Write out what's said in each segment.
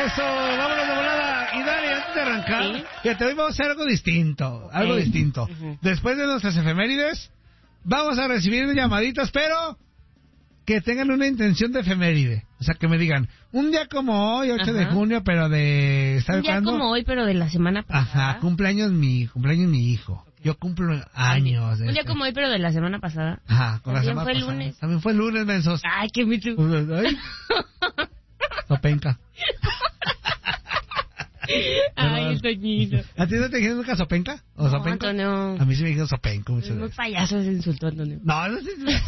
Eso, vámonos de volada. Y Dani, antes de arrancar, ¿sí? Fíjate, hoy vamos a hacer algo distinto. Algo distinto. Después de nuestras efemérides, vamos a recibir llamaditas, pero que tengan una intención de efeméride. O sea, que me digan, un día como hoy, 8 de junio, pero de... ¿sabe un día cuándo? como hoy, pero de la semana pasada. Ajá, cumpleaños mi hijo. Yo cumplo años. Un día como hoy, pero de la semana pasada. Ajá, con la También semana fue el pasada. lunes. También fue el lunes, mensos. Ay, qué mitu. Ay. Sopenca. Ay, Toñito. ¿A ti no te dijeron nunca Sopenca? ¿O No, Sopenco? Antonio. A mí sí me dijeron Sopenco muchas Es muy veces. payaso ese insulto, Antonio. No, no sé.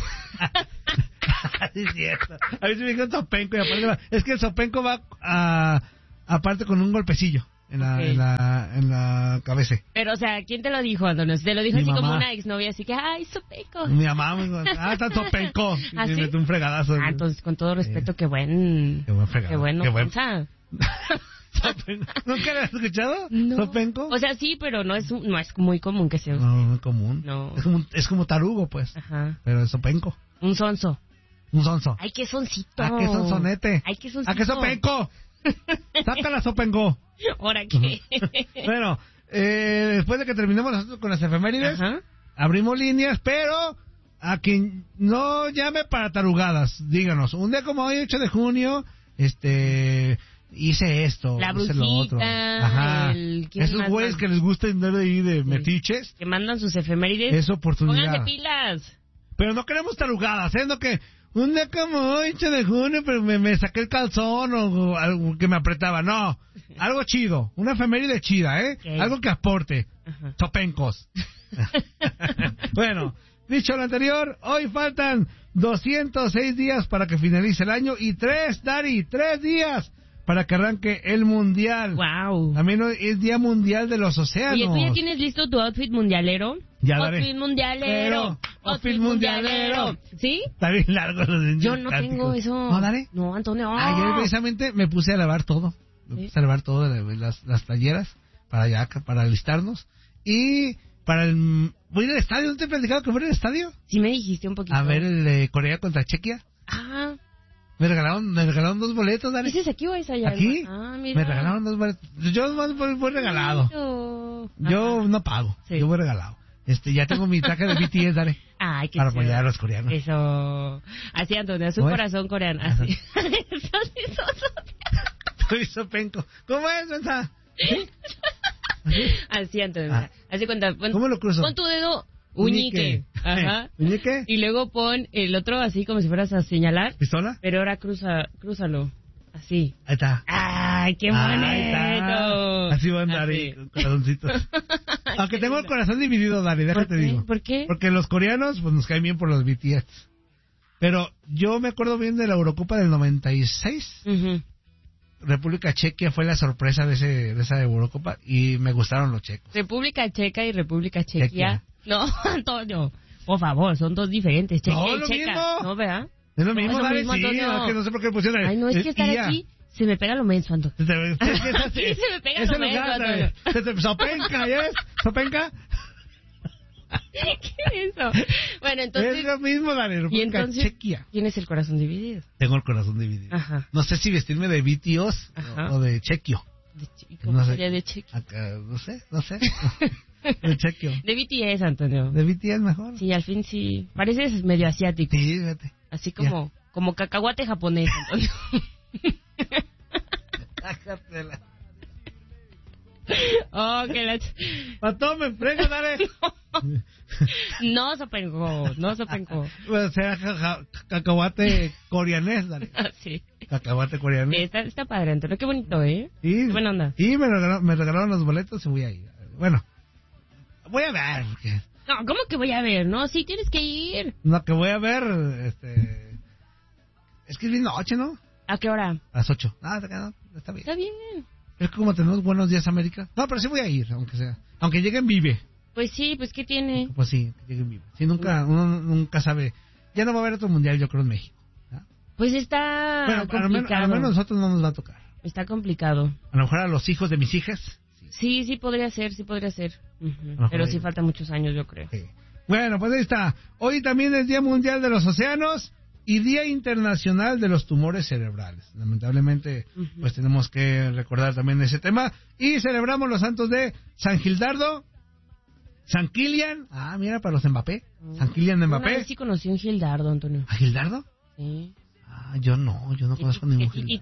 Sí es cierto. A mí sí me dijeron Sopenco y aparte es que el Sopenco va aparte con un golpecillo en la cabeza. Pero, o sea, ¿quién te lo dijo, Antonio? Te lo dijo Mi así mamá. como una exnovia, así que, ay, Sopenco. Mi mamá me dijo, está Sopenco. Y ¿Ah, me sí? metió un fregadazo. Entonces, con todo respeto, qué buen... Qué buen fregado. Qué bueno. Qué buen... Sopenco. ¿Nunca lo has escuchado? No. ¿Sopenco? O sea, sí, pero no es muy común que se use. No, no es común. No. Es como tarugo, pues. Ajá. Pero es Sopenco. Un sonso. Un sonso. Ay, qué soncito. ¿A qué sonsonete? Ay, qué soncito. ¿A qué Sopenco? Sácala, Sopenco. ¿Ahora qué? Bueno, después de que terminemos nosotros con las efemérides, Ajá. abrimos líneas, pero a quien no llame para tarugadas, díganos, un día como hoy, 8 de junio, hice esto, La hice lo otro. brujita, Ajá. ¿quién Esos más güeyes va? que les gusta andar ahí de metiches, Que mandan sus efemérides. es oportunidad. Pónganse pilas. Pero no queremos tarugadas, no que un día como hoy, 8 de junio, pero me saqué el calzón o algo que me apretaba. No, algo chido, una efeméride chida, Okay. Algo que aporte. Ajá. Sopencos. Bueno, dicho lo anterior, hoy faltan 206 días para que finalice el año y 3 días para que arranque el mundial. Wow. También hoy es Día Mundial de los Océanos. Oye, ¿tú ya tienes listo tu outfit mundialero? Ya daré. Outfit mundialero. Outfit mundialero. ¿Sí? Está bien largo los Yo no tengo eso. ¿No, Dare? No, Antonio. Ayer precisamente me puse a lavar todo. Me puse a lavar todo, las playeras, para alistarnos. Y para voy al estadio. ¿No te he platicado que voy al estadio? Sí me dijiste un poquito. A ver el de Corea contra Chequia. Ah. Me regalaron 2 boletos, Dani. ¿Ese es aquí o es allá? ¿Aquí? Ah, mira. Me regalaron 2 boletos. Yo más voy regalado. Yo Ajá. no pago. Sí. Yo voy regalado. Ya tengo mi traje de BTS, Dani. Ay, qué Para chido. apoyar a los coreanos. Eso. Así, Antonio, es un ¿Cómo es? corazón coreano. Así. Eso sí, Soy Sopenco. ¿Cómo es, Benza? Así, Antonio. Ah. Así cuenta. ¿Cómo lo cruzo? Pon tu dedo uñique. Ajá. ¿Uñique? Y luego pon el otro así como si fueras a señalar. ¿Pistola? Pero ahora crúzalo. Así. Ahí está. ¡Ay, qué Ahí está. bonito! Así va a andar ahí, con corazoncitos. Aunque tengo el corazón dividido, Dani, déjate digo. ¿Por qué? Porque los coreanos, pues nos caen bien por los BTS. Pero yo me acuerdo bien de la Eurocopa del 96. Ujú. República Chequia fue la sorpresa de esa Eurocopa y me gustaron los checos. República Checa y República Chequia. Chequia. No, Antonio. Por favor, son dos diferentes. Chequia No, y lo Checa. mismo. ¿No, verdad? Es lo mismo, es lo Dani, mismo, sí, Antonio. no, que no sé por qué pusieron Ay, no, es que estar IA. aquí se me pega lo menso, Antonio. Aquí se me pega ese lo menso, lugar, Antonio. Sopenca, ¿ya ves? Sopenca. ¿Qué es eso? Bueno, entonces... Es lo mismo, Dani, Y República entonces, Chequia. tienes el corazón dividido. Tengo el corazón dividido. Ajá. No sé si vestirme de BTS Ajá. o de Chequio. ¿Cómo No sé. sería de Chequia? Acá, no sé. De Chequio. De BTS, Antonio. De BTS mejor. Sí, al fin sí. Pareces medio asiático. Sí, fíjate. Así como cacahuate japonés, Antonio. Sácatela. Oh, que la... Patón, me frega, dale. No, Sopenco. O sea, cacahuate coreanés, dale. Sí. Cacahuate coreanés. Está padre, Antonio. Qué bonito, ¿eh? Sí. Qué buena onda. Y me regalaron los boletos y voy a ir. Bueno, voy a ver. Porque... No, ¿cómo que voy a ver? No, sí, tienes que ir. No, que voy a ver, es que es bien noche, ¿no? ¿A qué hora? A las 8. No, está bien. Está bien. Es como tenemos Buenos Días América. No, pero sí voy a ir, aunque sea. Aunque llegue en Vive. Pues sí, pues ¿qué tiene? Pues sí, que llegue en Vive. Sí, uno nunca sabe. Ya no va a haber otro mundial, yo creo, en México. ¿Ah? Pues está Bueno, a lo complicado. menos a nosotros no nos va a tocar. Está complicado. A lo mejor a los hijos de mis hijas. Sí podría ser. Ujú. Ajá. Pero sí faltan muchos años, yo creo. Sí. Bueno, pues ahí está. Hoy también es Día Mundial de los Océanos. y Día Internacional de los Tumores Cerebrales. Lamentablemente, pues tenemos que recordar también ese tema. Y celebramos los santos de San Gildardo, San Kilian, mira, para los Mbappé, San Kilian de Mbappé. Una vez sí conocí un Gildardo, Antonio. ¿A Gildardo? Sí. Yo no conozco ningún Gildardo.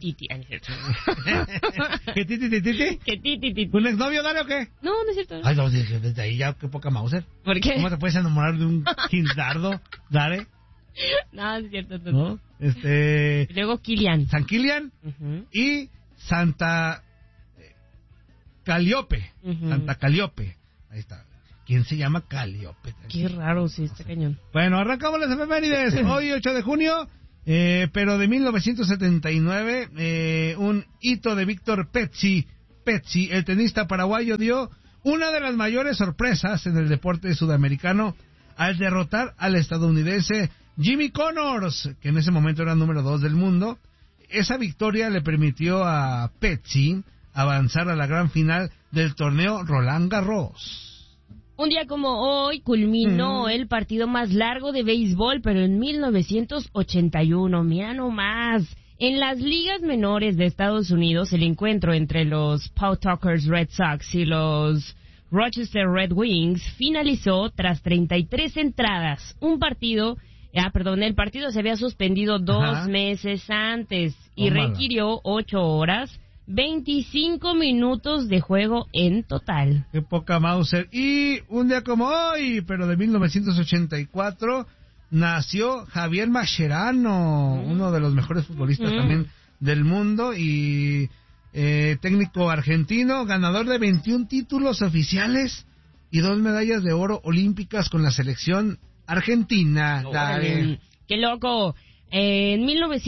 ¿Qué titi? ¿Qué titi? ¿Un exnovio, Dale, o qué? No, no es cierto. Ay, no, desde ahí ya, qué poca Mauser. ¿Por qué? ¿Cómo te puedes enamorar de un Gildardo, Dale? No, es cierto. No. Y luego Kilian. San Kilian y Santa Caliope. Santa Caliope. Ahí está. ¿Quién se llama Caliope? Qué raro, sí, está cañón. Bueno, arrancamos las efemérides. Hoy, 8 de junio, pero de 1979, un hito de Víctor Pezzi, el tenista paraguayo, dio una de las mayores sorpresas en el deporte sudamericano al derrotar al estadounidense Jimmy Connors, que en ese momento era número 2 del mundo. Esa victoria le permitió a Pezzi avanzar a la gran final del torneo Roland Garros. Un día como hoy culminó el partido más largo de béisbol, pero en 1981, mira nomás. En las ligas menores de Estados Unidos, el encuentro entre los Pawtuckers Red Sox y los Rochester Red Wings finalizó tras 33 entradas. El partido se había suspendido 2 meses antes y requirió 8 horas, 25 minutos de juego en total. Qué poca Mauser. Y un día como hoy, pero de 1984, nació Javier Mascherano, uno de los mejores futbolistas también del mundo y técnico argentino, ganador de 21 títulos oficiales y 2 medallas de oro olímpicas con la selección argentina. ¡Qué loco! En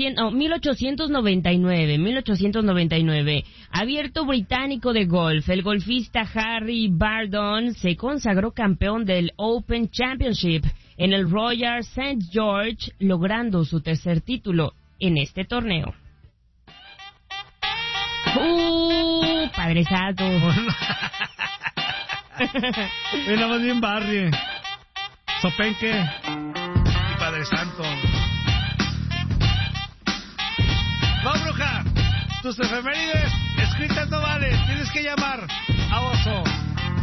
1899, abierto británico de golf, el golfista Harry Bardon se consagró campeón del Open Championship en el Royal St. George, logrando su tercer título en este torneo. Padre Santo. Mira, más bien Barry, Sopenque y Padre Santo. No, bruja, tus efemérides escritas no valen, tienes que llamar a Oso